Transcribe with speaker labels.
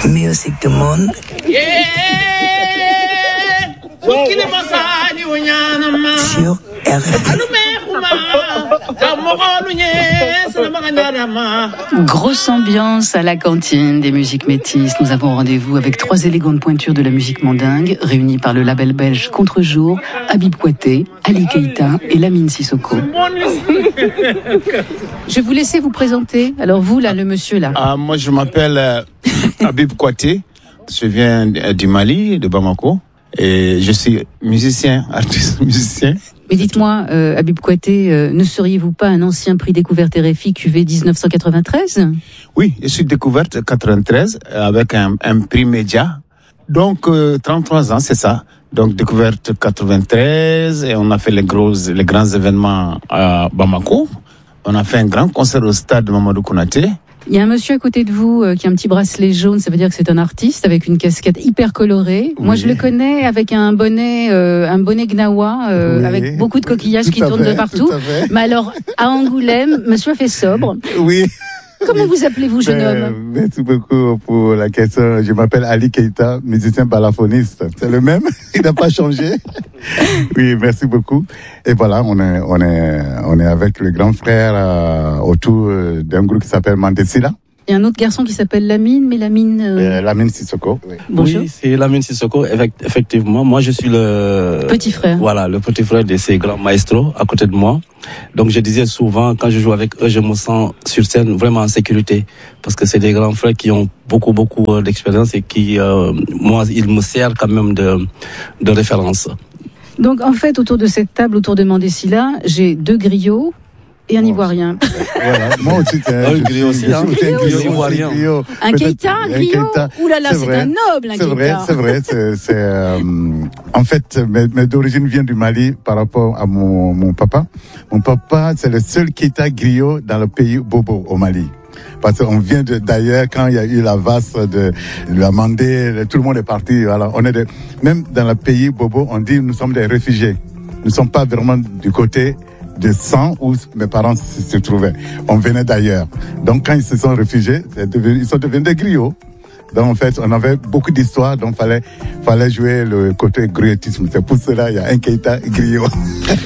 Speaker 1: Music du monde. Sur RFI.
Speaker 2: Grosse ambiance à la cantine des musiques métisses. Nous avons rendez-vous avec 3 élégantes pointures de la musique mandingue, réunies par le label belge Contre-Jour, Habib Kouyaté, Ali Keïta et Lamine Sissoko. Je vais vous laisser vous présenter. Alors vous, là, le monsieur, là.
Speaker 3: Moi, je m'appelle Habib Kouyaté. Je viens du Mali, de Bamako. Et je suis musicien, artiste musicien.
Speaker 2: Mais dites-moi, Habib Kouyaté, ne seriez-vous pas un ancien prix découverte RFI QV 1993 ?
Speaker 3: Oui, je suis découverte 93 avec un prix média. Donc, 33 ans, c'est ça. Donc, découverte 93 et on a fait les grands événements à Bamako. On a fait un grand concert au stade Mamadou Konaté.
Speaker 2: Il y a un monsieur à côté de vous qui a un petit bracelet jaune, ça veut dire que c'est un artiste avec une casquette hyper colorée. Oui. Moi, je le connais avec un bonnet gnawa, oui, avec beaucoup de coquillages qui tournent de partout. Mais alors, à Angoulême, monsieur fait sobre.
Speaker 4: Oui.
Speaker 2: Comment vous appelez-vous, jeune homme ?
Speaker 4: Merci beaucoup pour la question. Je m'appelle Ali Keïta, musicien balafoniste. C'est le même, il n'a pas changé. Oui, merci beaucoup. Et voilà, on est avec le grand frère autour d'un groupe qui s'appelle Mandesila.
Speaker 2: Il y a un autre garçon qui s'appelle Lamine, mais Lamine...
Speaker 4: Lamine Sissoko.
Speaker 5: Oui.
Speaker 2: Bonjour.
Speaker 5: Oui, c'est Lamine Sissoko, effectivement. Moi, je suis le...
Speaker 2: Petit frère.
Speaker 5: Voilà, le petit frère de ces grands maestros à côté de moi. Donc, je disais souvent, quand je joue avec eux, je me sens sur scène vraiment en sécurité. Parce que c'est des grands frères qui ont beaucoup d'expérience et qui, moi, ils me servent quand même de référence.
Speaker 2: Donc, en fait, autour de cette table, autour de Mandesila, j'ai 2 griots et un Ivoirien.
Speaker 4: Voilà, moi aussi,
Speaker 5: un griot aussi, un griot ivoirien.
Speaker 2: Un Keïta, un griot. Ouh là là, c'est un noble, un Keïta.
Speaker 4: C'est vrai. En fait, mes origines viennent du Mali par rapport à mon papa. Mon papa, c'est le seul Keïta griot dans le pays Bobo, au Mali. Parce qu'on vient d'ailleurs, quand il y a eu la vasse de la Mandé, tout le monde est parti. Voilà. Même dans le pays Bobo, on dit nous sommes des réfugiés. Nous ne sommes pas vraiment du côté de sang où mes parents se trouvaient. On venait d'ailleurs. Donc quand ils se sont réfugiés, ils sont devenus des griots. Donc en fait, on avait beaucoup d'histoires, donc fallait jouer le côté griotisme. C'est pour cela qu'il y a un Keïta griot.